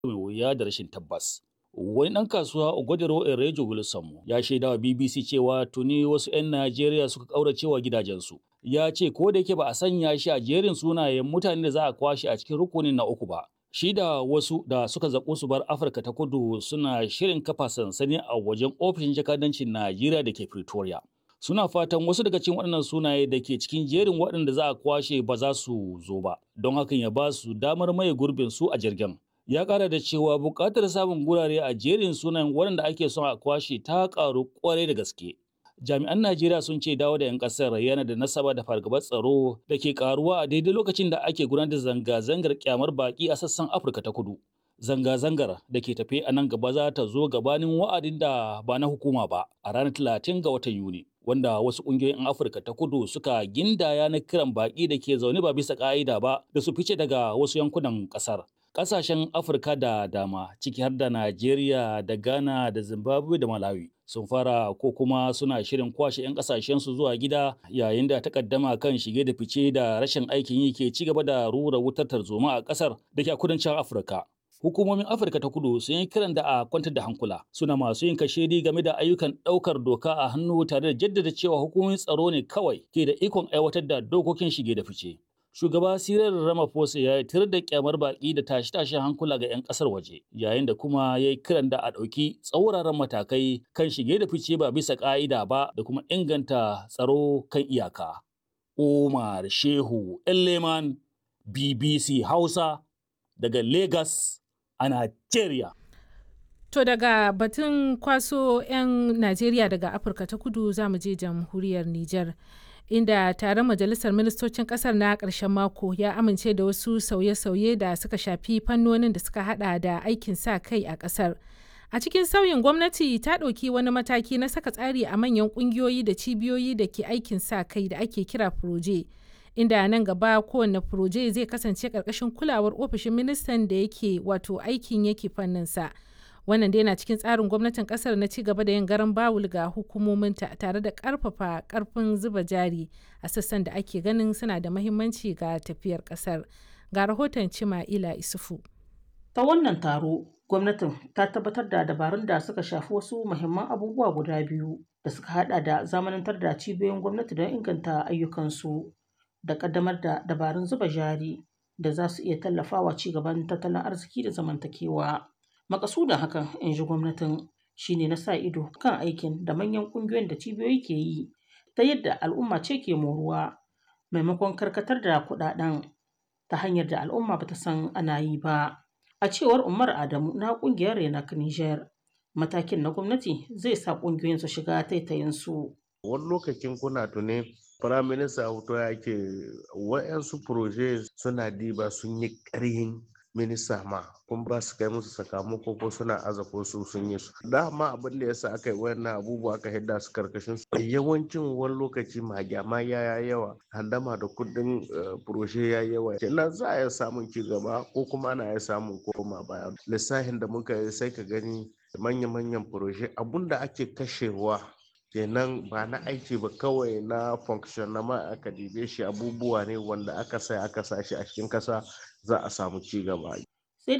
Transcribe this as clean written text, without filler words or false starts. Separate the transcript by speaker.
Speaker 1: mai wuya da rashin tabbas. Wani ɗan kasuwa Ogodero Erejo Wilson ya shaida wa BBC cewa tuni wasu 'yan Najeriya suka ƙauracewa gidajensu. Ya ce ko da yake ba a sanya shi a jerin sunayen mutanen da za a kwashe a cikin rukunin na uku ba. Shi da wasu da suka zaƙo su bar Afirka ta Kudu suna shirin kafa sansani a wajen ofishin jakadancin Najeriya da ke Pretoria. Suna fatan wasu daga cikin waɗannan sunaye da ke cikin jerin waɗanda za a kwashe ba za su zo ba, don hakan ya ba su damar maye gurbin su a jirgin. Ya ƙara da cewa buƙatar samun gurare a jerin sunayen waɗanda ake son a kwashe ta ƙaru ƙwarai da gaske. Jami'an Najeriya sun ce dawo da 'yan ƙasar yana da nasaba da fargabar tsaro da ke ƙaruwa a daidai lokacin da ake gudanar da zanga-zangar ƙyamar baƙi a sassan Afirka ta Kudu. Zanga-zangar da ke tafe a nan gaba za ta zo gabanin wa'adin da ba na hukuma ba a ranar 30 ga watan Yuni, wanda wasu ƙungiyoyin Afirka ta Kudu suka gindaya na kiran baƙi da ke zaune ba bisa ƙa'ida ba da su fice daga wasu yankunan ƙasar. Ƙasashen Afirka da dama, ciki har da Najeriya da Ghana da Zimbabwe da Malawi, sun fara ko kuma suna shirin kwashe 'yan ƙasashensu zuwa gida yayin da takaddama kan shige da fice da rashin aikin yi ke ci gaba da rura wutar tarzoma a ƙasar da ke a kudancin Afirka. Hukumomin Afirka ta Kudu sun yi kiran da a kwantar da hankula, suna masu yin kashedi game da ayyukan ɗaukar doka a hannu tare da jaddada cewa hukumomin tsaro ne kawai ke da ikon aiwatar da dokokin shige da fice. Shugaba Cyril Ramaphosa ya yi tir da kyamar baƙi da tashe-tashen hankula ga 'yan ƙasar waje, yayin da kuma ya yi kiran da a ɗauki tsauraran matakai kan shige da fice ba bisa ƙa'ida ba da kuma inganta tsaro kan iyaka. Umar Shehu Elleman, BBC Hausa, daga Lagos a Najeriya.
Speaker 2: To daga batun kwaso 'yan Najeriya daga Afirka ta Kudu za mu je jamhuriyar Nijar. Inda taron majalisar ministocin kasar na ƙarshen mako ya amince da wasu sauye-sauye da suka shafi fannonin da suka hada da aikin sa kai a ƙasar. A cikin sauyin gwamnati ta ɗauki wani mataki na saka tsari a manyan ƙungiyoyi da cibiyoyi da ke aikin sa kai da ake kira Proje. Inda nan gaba kowane Proje zai kasance ƙarƙashin kulawar ofishin ministan da yake wato aikin yake fanninsa. Wannan dai na cikin tsarin gwamnatin kasar na ci gaba da yin garan bawul ga hukumominta tare da karfafa karfin zuba jari a sassan da ake ganin suna da mahimmanci ga tafiyar kasar. Ga rahoton Cima'ila Isufu.
Speaker 3: Ta wannan taro, gwamnatin ta tabbatar da dabarun da suka shafi wasu muhimman abubuwa guda biyu da suka hada da zamanantar da cibiyoyin gwamnati don inganta ayyukansu da kaddamar da dabarun zuba jari da za su iya tallafawa ci gaban tattalin arziki da zamantakewa. Makasudin hakan, in ji gwamnatin, shine na sa ido kan aikin da manyan ƙungiyoyin da cibiyoyi ke yi ta yadda al'umma ce ke moruwa maimakon karkatar da kuɗaɗen ta hanyar da al'umma bata san ana yi ba. A cewar Umar Adamu na ƙungiyar Renak Niger, matakin na gwamnati zai sa ƙungiyoyin su shiga taitayinsu.
Speaker 4: Wani lokacin kuna tune firaminista hoto ya ke wa'yansu proje suna diba sun yi ƙarhin minista ma kun ba su kai musu sakamako ko suna aza ko su sun yi su dama abin da yasa aka yi wannan abubuwa aka hidda su karkashin su yawancin wani lokaci magyama ya yawa handama da kudin furoshe ya yawa kenan za a iya samun ci gaba ko kuma ana iya samun koma baya lissafin da muka yi sai ka gani manya-manyan furoshe abun da ake kashewa kenan ba na aiki ba kawai na function na ma aka dibe shi abubuwa ne wanda aka sa shi a cikin kasa za a samu ci gaba.